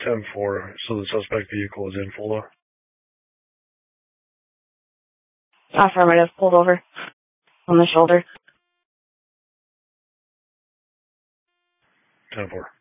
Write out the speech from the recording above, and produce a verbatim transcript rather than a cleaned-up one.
ten four, so the suspect vehicle is in Fulda. Affirmative, pulled over on the shoulder. ten four.